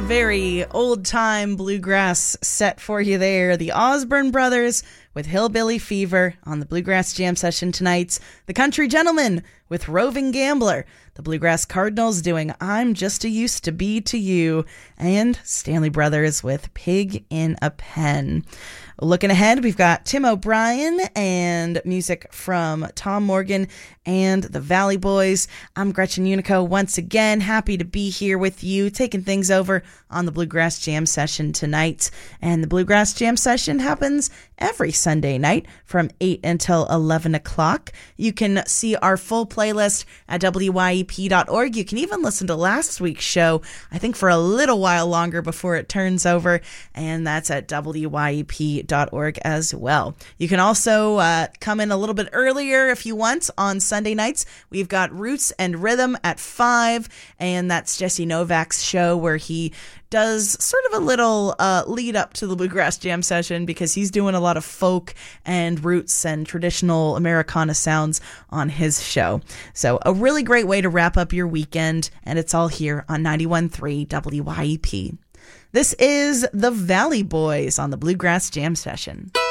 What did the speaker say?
very old-time bluegrass set for you there. The Osborne Brothers with Hillbilly Fever on the Bluegrass Jam Session tonight. The Country Gentlemen with Roving Gambler. The Bluegrass Cardinals doing I'm Just a Used to Be to You. And Stanley Brothers with Pig in a Pen. Looking ahead, we've got Tim O'Brien and music from Tom Morgan and the Valley Boys. I'm Gretchen Unico once again, happy to be here with you, taking things over on the Bluegrass Jam Session tonight. And the Bluegrass Jam Session happens every Sunday night from 8 until 11 o'clock. You can see our full playlist at wyep.org. You can even listen to last week's show, I think for a little while longer before it turns over, and that's at wyep.org as well. You can also come in a little bit earlier if you want on Sunday nights. We've got Roots and Rhythm at 5, and that's Jesse Novak's show where he does sort of a little lead up to the Bluegrass Jam Session because he's doing a lot of folk and roots and traditional Americana sounds on his show. So a really great way to wrap up your weekend, and it's all here on 91.3 WYEP. This is the Valley Boys on the Bluegrass Jam Session.